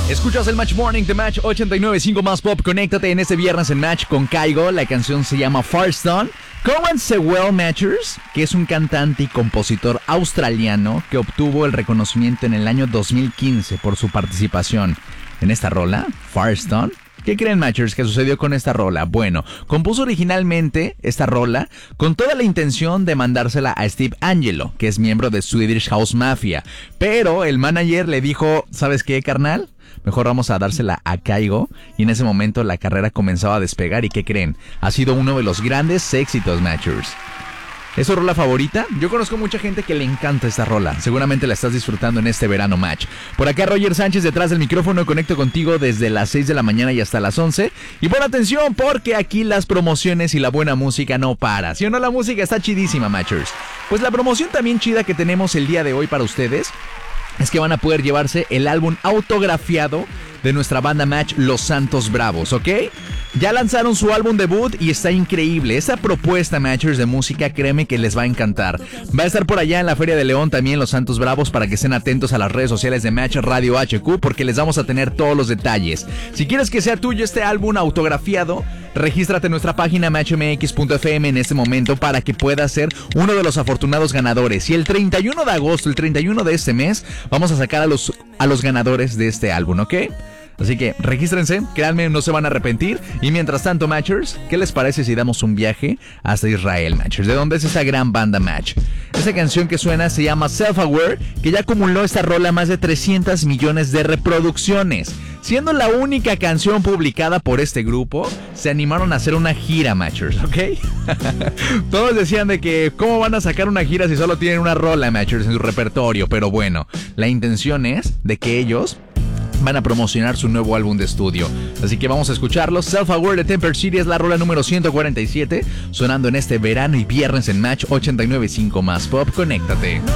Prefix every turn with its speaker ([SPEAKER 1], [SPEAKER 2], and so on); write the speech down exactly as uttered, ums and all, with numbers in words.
[SPEAKER 1] Escuchas el Match Morning de Match ochenta y nueve punto cinco más Pop. Conéctate en este viernes en Match con Kygo. La canción se llama Firestone. Cohen Sewell Matchers, que es un cantante y compositor australiano que obtuvo el reconocimiento en el año dos mil quince por su participación en esta rola, Firestone. ¿Qué creen, Matchers, que sucedió con esta rola? Bueno, compuso originalmente esta rola con toda la intención de mandársela a Steve Angello, que es miembro de Swedish House Mafia. Pero el manager le dijo, ¿sabes qué, carnal? Mejor vamos a dársela a Kygo. Y en ese momento la carrera comenzaba a despegar. ¿Y qué creen? Ha sido uno de los grandes éxitos, Matchers. ¿Es su rola favorita? Yo conozco mucha gente que le encanta esta rola. Seguramente la estás disfrutando en este verano, Match. Por acá Roger Sánchez detrás del micrófono. Conecto contigo desde las seis de la mañana y hasta las once. Y pon atención porque aquí las promociones y la buena música no para. ¿Sí o no? La música está chidísima, Matchers. Pues la promoción también chida que tenemos el día de hoy para ustedes es que van a poder llevarse el álbum autografiado de nuestra banda Match, Los Santos Bravos, ¿ok? Ya lanzaron su álbum debut y está increíble. Esta propuesta, Matchers, de música, créeme que les va a encantar. Va a estar por allá en la Feria de León también Los Santos Bravos, para que estén atentos a las redes sociales de Match Radio H Q, porque les vamos a tener todos los detalles. Si quieres que sea tuyo este álbum autografiado, regístrate en nuestra página match m x punto f m en este momento para que puedas ser uno de los afortunados ganadores. Y el treinta y uno de agosto, el treinta y uno de este mes, vamos a sacar a los, a los ganadores de este álbum, ¿ok? Así que regístrense, créanme, no se van a arrepentir. Y mientras tanto, Matchers, ¿qué les parece si damos un viaje hasta Israel, Matchers? ¿De dónde es esa gran banda Match? Esa canción que suena se llama Self Aware, que ya acumuló esta rola más de trescientos millones de reproducciones. Siendo la única canción publicada por este grupo, se animaron a hacer una gira, Matchers, ¿ok? Todos decían de que ¿cómo van a sacar una gira si solo tienen una rola, Matchers, en su repertorio? Pero bueno, la intención es de que ellos van a promocionar su nuevo álbum de estudio. Así que vamos a escucharlo. Self Aware de Temper City es la rola número ciento cuarenta y siete, sonando en este verano y viernes en Match ochenta y nueve punto cinco más Pop. Conéctate.